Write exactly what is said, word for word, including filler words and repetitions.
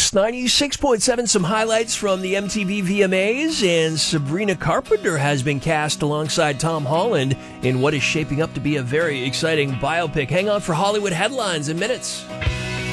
Kiss ninety-six point seven, some highlights from the M T V V M As, and Sabrina Carpenter has been cast alongside Tom Holland in what is shaping up to be a very exciting biopic. Hang on for Hollywood headlines in minutes.